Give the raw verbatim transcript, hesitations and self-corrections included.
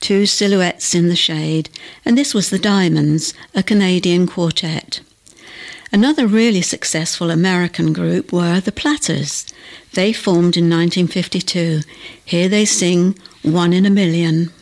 two silhouettes in the shade, and this was the Diamonds, a Canadian quartet. Another really successful American group were the Platters. They formed in nineteen fifty-two. Here they sing One in a Million.